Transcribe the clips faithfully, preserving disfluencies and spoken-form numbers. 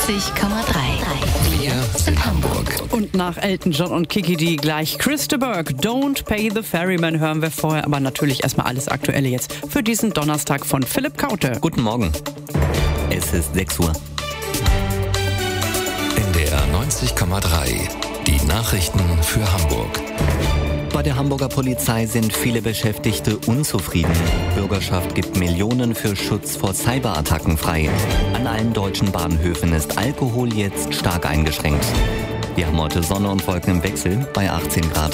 neunzig Komma drei. Wir sind Hamburg. Und nach Elton John und Kiki D gleich Chris de Burgh, Don't Pay the Ferryman hören wir vorher. Aber natürlich erstmal alles Aktuelle jetzt für diesen Donnerstag von Philipp Kaute. Guten Morgen. Es ist sechs Uhr. N D R neunzig Komma drei. Die Nachrichten für Hamburg. Bei der Hamburger Polizei sind viele Beschäftigte unzufrieden. Bürgerschaft gibt Millionen für Schutz vor Cyberattacken frei. An allen deutschen Bahnhöfen ist Alkohol jetzt stark eingeschränkt. Wir haben heute Sonne und Wolken im Wechsel bei achtzehn Grad.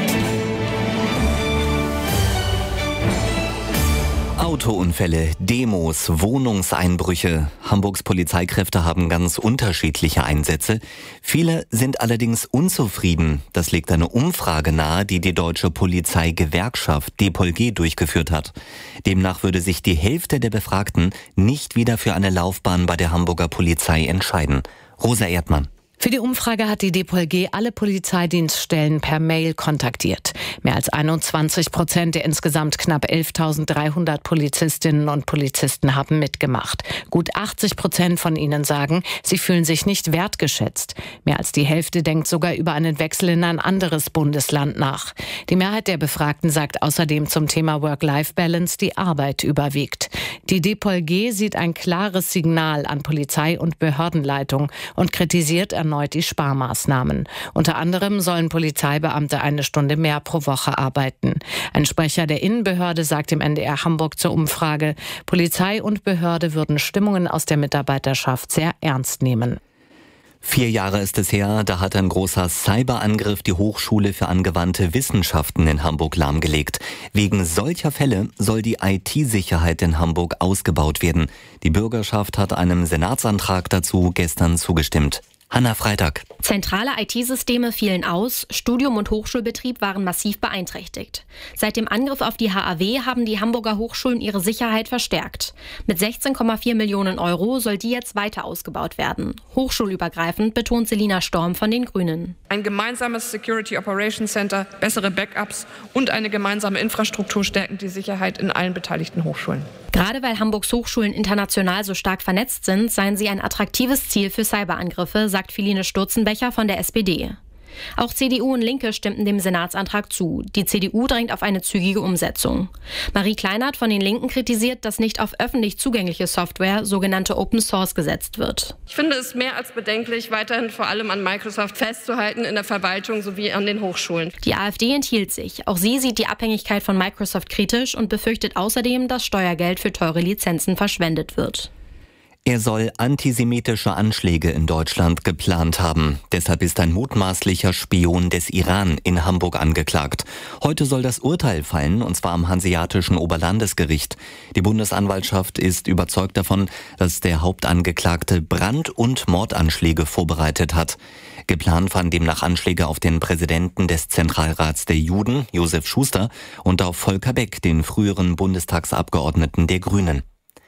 Autounfälle, Demos, Wohnungseinbrüche. Hamburgs Polizeikräfte haben ganz unterschiedliche Einsätze. Viele sind allerdings unzufrieden. Das legt eine Umfrage nahe, die die deutsche Polizeigewerkschaft D P O L G durchgeführt hat. Demnach würde sich die Hälfte der Befragten nicht wieder für eine Laufbahn bei der Hamburger Polizei entscheiden. Rosa Erdmann. Für die Umfrage hat die D P O L G alle Polizeidienststellen per Mail kontaktiert. Mehr als einundzwanzig Prozent der insgesamt knapp elftausenddreihundert Polizistinnen und Polizisten haben mitgemacht. Gut achtzig Prozent von ihnen sagen, sie fühlen sich nicht wertgeschätzt. Mehr als die Hälfte denkt sogar über einen Wechsel in ein anderes Bundesland nach. Die Mehrheit der Befragten sagt außerdem zum Thema Work-Life-Balance, die Arbeit überwiegt. Die D P O L G sieht ein klares Signal an Polizei- und Behördenleitung und kritisiert erneut die Sparmaßnahmen. Unter anderem sollen Polizeibeamte eine Stunde mehr pro Woche arbeiten. Ein Sprecher der Innenbehörde sagt im N D R Hamburg zur Umfrage, Polizei und Behörde würden Stimmungen aus der Mitarbeiterschaft sehr ernst nehmen. Vier Jahre ist es her, da hat ein großer Cyberangriff die Hochschule für angewandte Wissenschaften in Hamburg lahmgelegt. Wegen solcher Fälle soll die I T-Sicherheit in Hamburg ausgebaut werden. Die Bürgerschaft hat einem Senatsantrag dazu gestern zugestimmt. Hanna Freitag. Zentrale I T-Systeme fielen aus, Studium und Hochschulbetrieb waren massiv beeinträchtigt. Seit dem Angriff auf die H A W haben die Hamburger Hochschulen ihre Sicherheit verstärkt. Mit sechzehn Komma vier Millionen Euro soll die jetzt weiter ausgebaut werden. Hochschulübergreifend betont Selina Storm von den Grünen. Ein gemeinsames Security Operations Center, bessere Backups und eine gemeinsame Infrastruktur stärken die Sicherheit in allen beteiligten Hochschulen. Gerade weil Hamburgs Hochschulen international so stark vernetzt sind, seien sie ein attraktives Ziel für Cyberangriffe, sagt Philine Sturzenbecher von der S P D. Auch C D U und Linke stimmten dem Senatsantrag zu. Die C D U drängt auf eine zügige Umsetzung. Marie Kleinert von den Linken kritisiert, dass nicht auf öffentlich zugängliche Software, sogenannte Open Source, gesetzt wird. Ich finde es mehr als bedenklich, weiterhin vor allem an Microsoft festzuhalten in der Verwaltung sowie an den Hochschulen. Die AfD enthielt sich. Auch sie sieht die Abhängigkeit von Microsoft kritisch und befürchtet außerdem, dass Steuergeld für teure Lizenzen verschwendet wird. Er soll antisemitische Anschläge in Deutschland geplant haben. Deshalb ist ein mutmaßlicher Spion des Iran in Hamburg angeklagt. Heute soll das Urteil fallen, und zwar am Hanseatischen Oberlandesgericht. Die Bundesanwaltschaft ist überzeugt davon, dass der Hauptangeklagte Brand- und Mordanschläge vorbereitet hat. Geplant waren demnach Anschläge auf den Präsidenten des Zentralrats der Juden, Josef Schuster, und auf Volker Beck, den früheren Bundestagsabgeordneten der Grünen.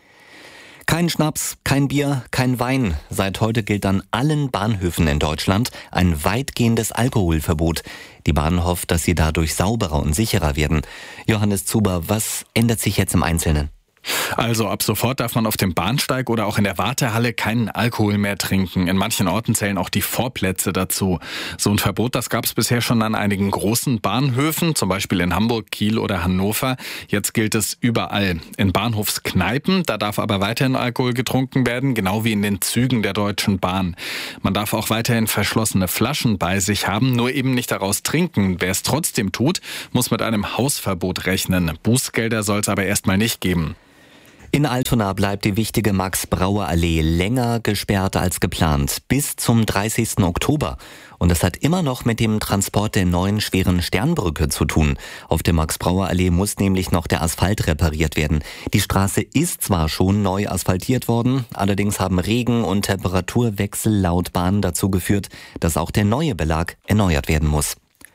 Kein Schnaps, kein Bier, kein Wein. Seit heute gilt an allen Bahnhöfen in Deutschland ein weitgehendes Alkoholverbot. Die Bahn hofft, dass sie dadurch sauberer und sicherer werden. Johannes Zuber, was ändert sich jetzt im Einzelnen? Also ab sofort darf man auf dem Bahnsteig oder auch in der Wartehalle keinen Alkohol mehr trinken. In manchen Orten zählen auch die Vorplätze dazu. So ein Verbot, das gab es bisher schon an einigen großen Bahnhöfen, zum Beispiel in Hamburg, Kiel oder Hannover. Jetzt gilt es überall. In Bahnhofskneipen, da darf aber weiterhin Alkohol getrunken werden, genau wie in den Zügen der Deutschen Bahn. Man darf auch weiterhin verschlossene Flaschen bei sich haben, nur eben nicht daraus trinken. Wer es trotzdem tut, muss mit einem Hausverbot rechnen. Bußgelder soll es aber erstmal nicht geben. In Altona bleibt die wichtige Max-Brauer-Allee länger gesperrt als geplant, bis zum dreißigsten Oktober. Und das hat immer noch mit dem Transport der neuen schweren Sternbrücke zu tun. Auf der Max-Brauer-Allee muss nämlich noch der Asphalt repariert werden. Die Straße ist zwar schon neu asphaltiert worden, allerdings haben Regen- und Temperaturwechsel laut Bahn dazu geführt, dass auch der neue Belag erneuert werden muss.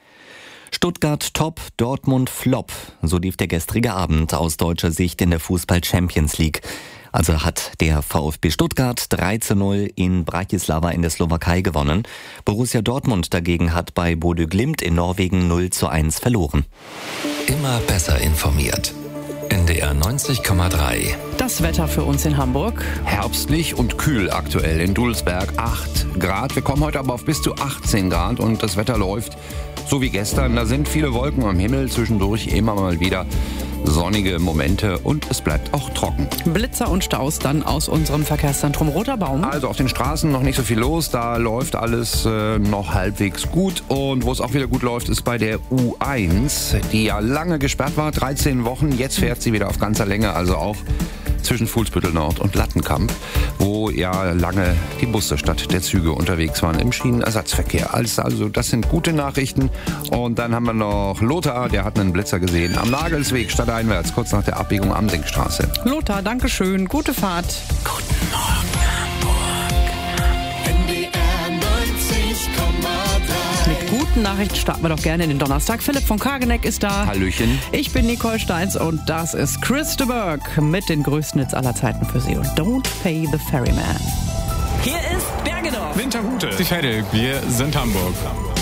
Stuttgart top, Dortmund flop. So lief der gestrige Abend aus deutscher Sicht in der Fußball-Champions League. Also hat der VfB Stuttgart drei zu null in Bratislava in der Slowakei gewonnen. Borussia Dortmund dagegen hat bei Bodø Glimt in Norwegen null zu eins verloren. Immer besser informiert. N N D R neunzig Komma drei. Das Wetter für uns in Hamburg. Herbstlich und kühl aktuell in Dulsberg, acht Grad. Wir kommen heute aber auf bis zu achtzehn Grad und das Wetter läuft so wie gestern. Da sind viele Wolken am Himmel, zwischendurch immer mal wieder sonnige Momente und es bleibt auch trocken. Blitzer und Staus dann aus unserem Verkehrszentrum Roter Baum. Also auf den Straßen noch nicht so viel los, da läuft alles äh, noch halbwegs gut. Und wo es auch wieder gut läuft, ist bei der U eins, die ja lange gesperrt war, dreizehn Wochen. Jetzt fährt sie wieder auf ganzer Länge, also auch zwischen Fuhlsbüttel Nord und Lattenkamp, wo ja lange die Busse statt der Züge unterwegs waren im Schienenersatzverkehr. Also das sind gute Nachrichten. Und dann haben wir noch Lothar, der hat einen Blitzer gesehen am Nagelsweg stadteinwärts, kurz nach der Abbiegung am Denkstraße. Lothar, danke schön, gute Fahrt. Guten Morgen, Hamburg. N D R neunzig Komma drei. Mit guten Nachrichten starten wir doch gerne in den Donnerstag. Philipp von Kageneck ist da. Hallöchen. Ich bin Nicole Steins und das ist Chris de Burgh mit den größten Hits aller Zeiten für Sie. Und Don't Pay the Ferryman. Hier ist Bergedorf. Winterhude. Die Veddel. Wir sind Hamburg.